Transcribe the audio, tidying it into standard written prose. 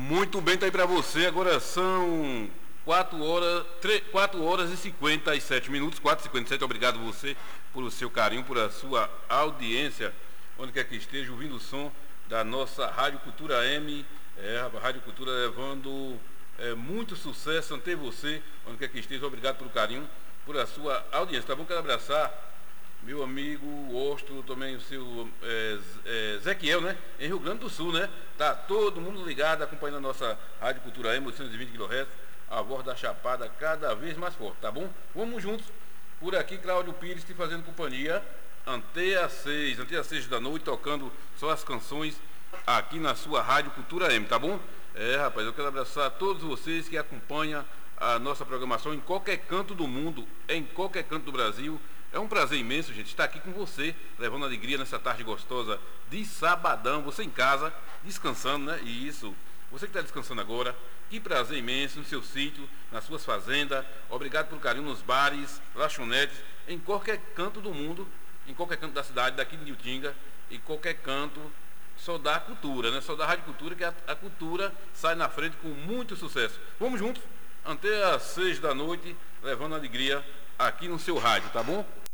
Muito bem, tá aí para você. Agora são 4 horas e 57 minutos, 4h57. Obrigado você por o seu carinho, por a sua audiência, onde quer que esteja, ouvindo o som da nossa Rádio Cultura M. A Rádio Cultura levando muito sucesso ante você, onde quer que esteja. Obrigado pelo carinho, por a sua audiência. Tá bom? Quero abraçar meu amigo Osto, também o seu Ezequiel, né? Em Rio Grande do Sul, né? Tá todo mundo ligado, acompanhando a nossa Rádio Cultura M, 820 kHz, a voz da Chapada cada vez mais forte, tá bom? Vamos juntos. Por aqui, Cláudio Pires te fazendo companhia até às 6 da noite, tocando só as canções aqui na sua Rádio Cultura M, tá bom? Rapaz, eu quero abraçar todos vocês que acompanham a nossa programação em qualquer canto do mundo, em qualquer canto do Brasil. É um prazer imenso, gente, estar aqui com você, levando alegria nessa tarde gostosa de sabadão, você em casa, descansando, né? E isso, você que está descansando agora, que prazer imenso no seu sítio, nas suas fazendas. Obrigado pelo carinho nos bares, lanchonetes, em qualquer canto do mundo, em qualquer canto da cidade, daqui de Niltinga, em qualquer canto, só da cultura, né? Só da Rádio Cultura, que a cultura sai na frente com muito sucesso. Vamos juntos, até às 6 da noite, levando alegria aqui no seu rádio, tá bom?